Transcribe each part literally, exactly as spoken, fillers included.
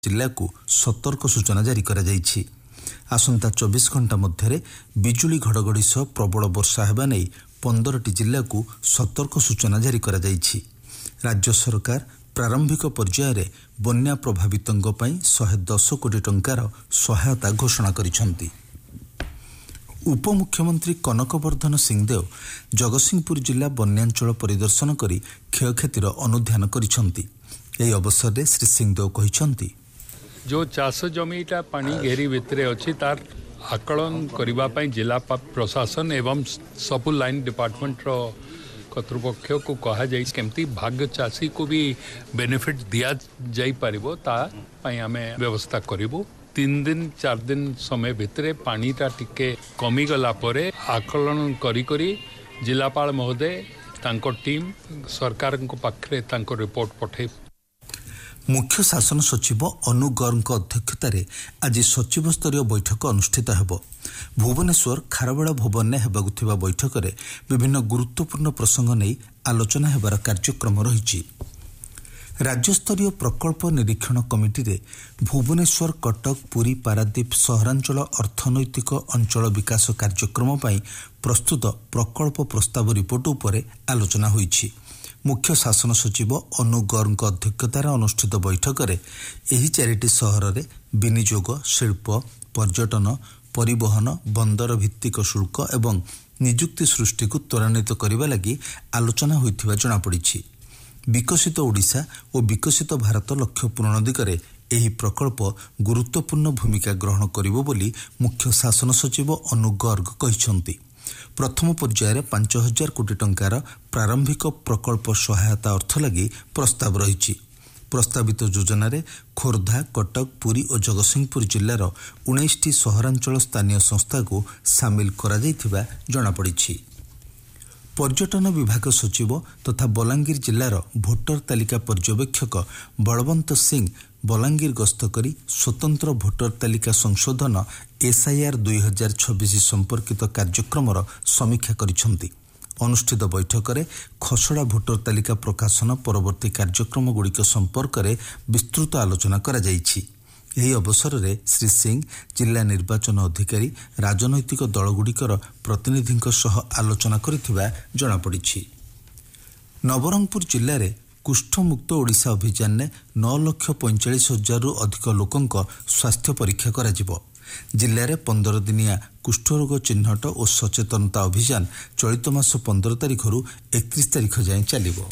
जिला को सतर्क सूचना जारी करा जाइछि। आसंता चौबीस घंटा मध्य बिजुली घड़घड़ी सह प्रबल वर्षा हेबा नै पंद्रह टी जिला को सतर्क सूचना जारी करा जाइछि। राज्य सरकार प्रारंभिक पर्यायर बन्या प्रभावितों पई एक सौ दस कोटी टंकार सहायता घोषणा करिसेंति। उपमुख्यमंत्री कनकवर्धन सिंहदेव जगतसिंहपुर जिला बन्यांचल परिदर्शन करी क्षयक्षतिर अनुध्यान करिसेंति। एही अवसर में श्री सिंहदेव कहिसेंति जो चाष जमीटा पानी घेरी भितरे अच्छी तार आकलन करने जिला प्रशासन एवं सबु लाइन डिपार्टमेंट रो कर्तृपक्ष को कहा जाए केमती भाग्य चाषी को भी बेनिफिट दिया जाई पारिबो ता पई हमें व्यवस्था करिबो। तीन दिन चार दिन समय भितरे पानीटा टिके कमी गला परे आकलन करी करी जिलापाल महोदय तांको टीम सरकार को पाखरे तांको रिपोर्ट पठे। मुख्य शासन सचिव अनु गर्ग अध्यक्षतार आज सचिव स्तरीय बैठक अनुष्ठित हेब। भुवनेश्वर खारबेला भवन में हेबाकुथिबा बैठक में विभिन्न गुरुत्वपूर्ण प्रसंग नहीं आलोचना हेबार कार्यक्रम रही। राज्यस्तरीय प्रकल्प निरीक्षण कमिटी रे भुवनेश्वर कटक पुरी पारादीप सहरांचल अर्थनैतिक अंचल विकास कार्यक्रम पई प्रस्तुत प्रकल्प प्रस्ताव रिपोर्ट उपरे आलोचना होईछि। मुख्य शासन सचिव अनु गर्ग अध्यक्षतार अनुष्ठित बैठक में एही चारिटी सहर में विनियोग शिल्प पर्यटन परिवहन बंदर भित्तिक शुल्क एवं निजुक्ति सृष्टि को त्वरान्वित करने लगी आलोचना होइथिबा जणा पड़िछि। विकसित ओडिशा और विकसित भारत लक्ष्य पूरण दिगरे एही प्रकल्प गुरुत्वपूर्ण भूमिका ग्रहण करिबो बोली मुख्य शासन सचिव अनु गर्ग कहिसेंति। प्रथम पर्यायर पांच हजार कोटी टंकार प्रारंभिक प्रकल्प सहायता अर्थ लगी प्रस्ताव रही। प्रस्तावित योजना रे खोर्धा कटक पुरी और जगतसिंहपुर जिलार उन्नीस टी सहरांचल स्थानीय संस्था को सामिल करा जाइथिबा जणा पड़िछि। पर्यटन विभाग सचिव तथा बलांगीर जिलार भोटर तालिका पर्यवेक्षक बलवंत सिंह बलांगीर गस्त करी स्वतंत्र भोटर तालिका संशोधन एसआईआर दुई हजार छब्बीस संपर्कित कार्यक्रम समीक्षा करिसेंति। अनुष्ठित बैठक में खसड़ा भोटर तालिका प्रकाशन परवर्ती कार्यक्रम गुड़िक संपर्क में विस्तृत आलोचना करा जाइछि। एही अवसर में श्री सिंह जिला निर्वाचन अधिकारी राजनैतिक दलगुड़िकर प्रतिनिधियों सह आलोचना करिथिबा जणा पड़िछि। नवरंगपुर जिले में कुष्ठमुक्त ओडिशा अभियान ने नौ लक्ष पैंचाश हजार रु अधिक लोकों स्वास्थ्य परीक्षा करा जिवो। जिले में पंदर दिनिया कुष्ठरोग चिन्हट और सचेतनता अभियान चलित मास पंदर तारीख रु एकतीस तारीख जाए चलिबो।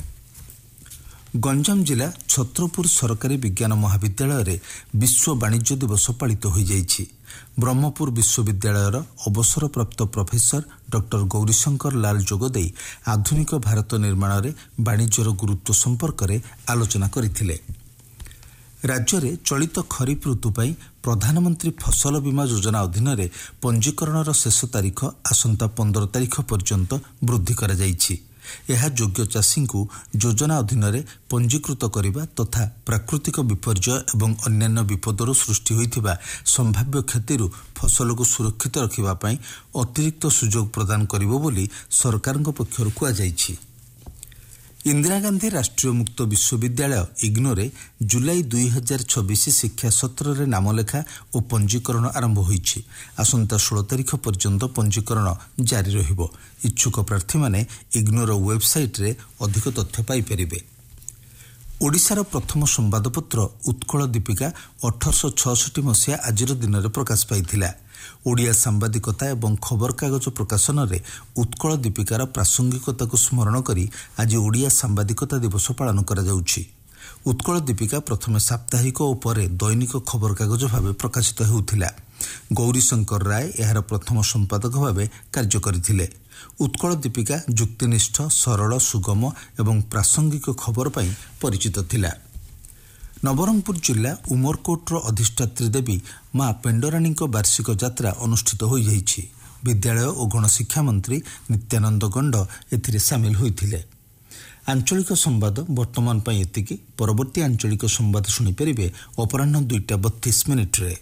गंजाम जिला छत्रपुर सरकारी विज्ञान महाविद्यालय रे विश्व वाणिज्य दिवस पालित हो जाइछि। ब्रह्मपुर विश्वविद्यालयर अवसरप्राप्त प्रोफेसर डॉक्टर गौरीशंकर लाल जोगदेई आधुनिक भारत निर्माण रे वाणिज्यर गुरुत्व संपर्क में आलोचना करथिले। राज्य में चलित खरीफ ऋतु पाई प्रधानमंत्री फसल बीमा योजना अधीन रे पंजीकरणर शेष तारीख आसंता पंद्रह तारीख पर्यंत वृद्धि करा जाइछि। यह योग्य चाषी को योजना अधीन रे पंजीकृत करने तथा प्राकृतिक विपर्यय एवं अन्यान्य विपदर सृष्टि होइथिबा संभाव्य क्षतिर फसल को सुरक्षित रखिबा पई अतिरिक्त सुजोग प्रदान करिवो बोली सरकार पक्षर कहुଯାଇଛି। इंदिरा गांधी राष्ट्रीय मुक्त विश्वविद्यालय इग्नोरे जुलाई दुई हजार छब्बीस शिक्षा सत्र रे नामलेखा और पंजीकरण आरंभ होईछि। आसंता षोल तारीख पर्यंत पंजीकरण जारी रहिबो। इच्छुक प्रार्थी माने इग्नोर वेबसाइट रे अधिक तथ्य पाई परिबे। ओडिशार प्रथम संवादपत्र उत्कल दीपिका अठरश छठी मसीहा आजिर दिन में प्रकाश पाइथिला। ओडिया सांबादिकता एवं खबर कागज प्रकाशन रे उत्कल दीपिकार प्रासंगिकता को स्मरण करी आज ओडिया सांबादिकता दिवस पालन करा जाउछि। उत्कल दीपिका प्रथम साप्ताहिक और परे दैनिक खबर कागज भाव प्रकाशित हेउथिला। गौरीशंकर राय यार प्रथम संपादक भाव कार्य करथिले। उत्कल दीपिका जुक्तिनिष्ठ सरल सुगम एवं प्रासंगिक खबर पाई परिचित थिला। नवरंगपुर जिला उमरकोटर अधिष्ठात्री देवी मां पेंडराणी वार्षिक यात्रा अनुष्ठित हो जाइछि। विद्यालय और गणशिक्षा मंत्री नित्यानंद गंड एथिरे सामिल होइथिले। आंचलिक संवाद वर्तमान पाई एतिकी। परवर्ती आंचलिक संवाद शुणी परिबे अपराह्न दुईटा बत्तीस मिनिट रे।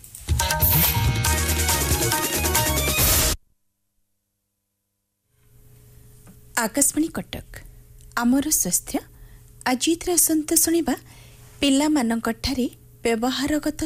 आकाशवाणी कटक आमर स्वास्थ्य आज आसंत शुणा पिला मानक ठारे व्यवहारगत